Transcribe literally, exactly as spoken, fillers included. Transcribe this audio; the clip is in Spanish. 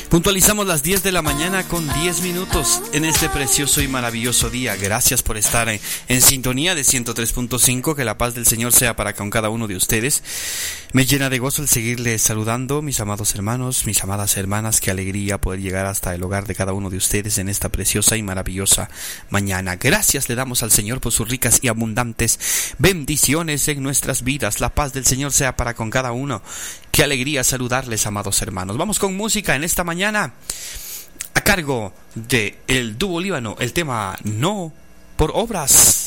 Puntualizamos las diez de la mañana con diez minutos en este precioso y maravilloso día. Gracias por estar en, en sintonía de ciento tres punto cinco. Que la paz del Señor sea para con cada uno de ustedes. Me llena de gozo el seguirles saludando, mis amados hermanos, mis amadas hermanas. Qué alegría poder llegar hasta el hogar de cada uno de ustedes en esta preciosa y maravillosa mañana. Gracias le damos al Señor por sus ricas y abundantes bendiciones en nuestras vidas. La paz del Señor sea para con cada uno. Qué alegría saludarles, amados hermanos. Vamos con música en esta mañana a cargo de el dúo Líbano, el tema No por Obras.